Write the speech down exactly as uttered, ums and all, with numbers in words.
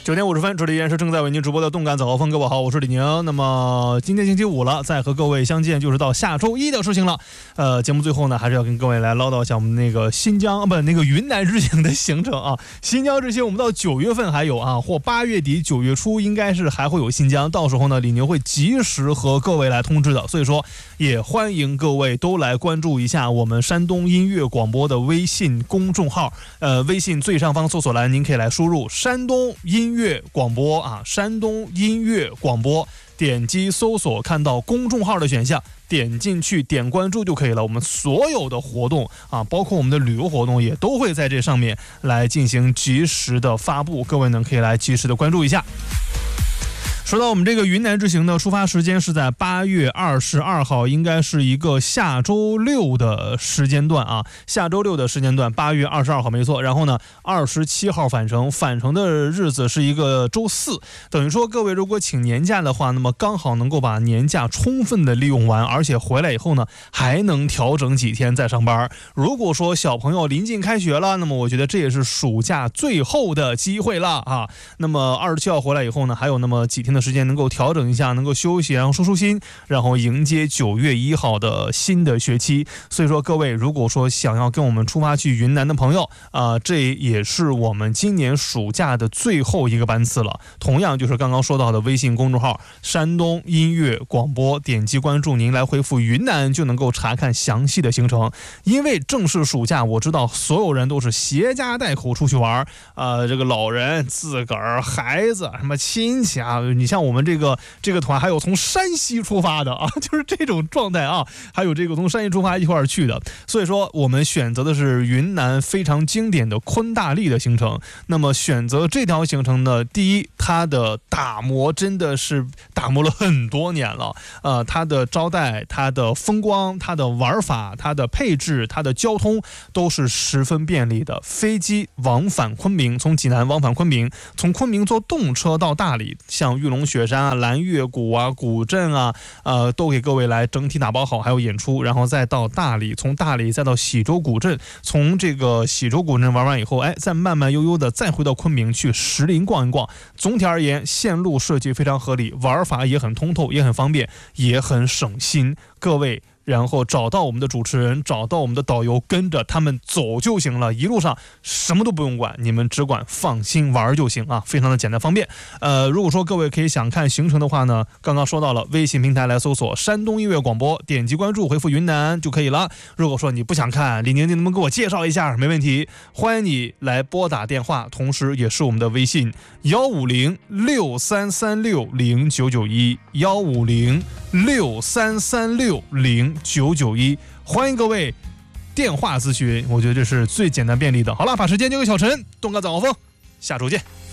九点五十分，这里依然是正在为您直播的动感早高峰。各位好，我是李宁。那么今天星期五了，再和各位相见就是到下周一的事情了。呃，节目最后呢，还是要跟各位来唠叨一下我们那个新疆啊，不，那个云南之行的行程啊。新疆之行我们到九月份还有啊，或八月底九月初应该是还会有新疆，到时候呢，李宁会及时和各位来通知的。所以说，也欢迎各位都来关注一下我们山东音乐广播的微信公众号。呃，微信最上方搜索栏您可以来输入山东音乐广播啊，山东音乐广播，点击搜索看到公众号的选项，点进去点关注就可以了。我们所有的活动啊，包括我们的旅游活动也都会在这上面来进行及时的发布，各位呢可以来及时的关注一下。说到我们这个云南之行的出发时间是在八月二十二号，应该是一个下周六的时间段啊，下周六的时间段，八月二十二号没错。然后呢，二十七号返程，返程的日子是一个周四，等于说各位如果请年假的话，那么刚好能够把年假充分的利用完，而且回来以后呢，还能调整几天再上班。如果说小朋友临近开学了，那么我觉得这也是暑假最后的机会了啊。那么二十七号回来以后呢，还有那么几天的时间能够调整一下，能够休息，然后舒舒心，然后迎接九月一号的新的学期。所以说各位如果说想要跟我们出发去云南的朋友啊、呃，这也是我们今年暑假的最后一个班次了。同样就是刚刚说到的微信公众号山东音乐广播，点击关注，您来回复云南就能够查看详细的行程。因为正式暑假，我知道所有人都是携家带口出去玩，呃，这个老人、自个儿、孩子、什么亲戚啊，你像我们这个这个团还有从山西出发的啊，就是这种状态啊，还有这个从山西出发一块儿去的。所以说我们选择的是云南非常经典的昆大丽的行程。那么选择这条行程呢，第一，它的打磨真的是打磨了很多年了，呃，它的招待、它的风光、它的玩法、它的配置、它的交通都是十分便利的。飞机往返昆明，从济南往返昆明，从昆明坐动车到大理，像玉龙雪山啊、蓝月谷啊、古镇啊，呃，都给各位来整体打包好，还有演出，然后再到大理，从大理再到喜洲古镇，从这个喜洲古镇玩完以后，哎，再慢慢悠悠的再回到昆明去石林逛一逛。总体而言，线路设计非常合理，玩法也很通透，也很方便，也很省心。各位然后找到我们的主持人，找到我们的导游，跟着他们走就行了，一路上什么都不用管，你们只管放心玩就行啊，非常的简单方便。呃，如果说各位可以想看行程的话呢，刚刚说到了微信平台来搜索山东音乐广播，点击关注，回复云南就可以了。如果说你不想看，李宁，你能不能给我介绍一下？没问题，欢迎你来拨打电话，同时也是我们的微信幺五零六三三六零九九一幺五零六三三六零九九一，欢迎各位电话咨询，我觉得这是最简单便利的。好了，把时间交给小陈，动感早高峰，下周见。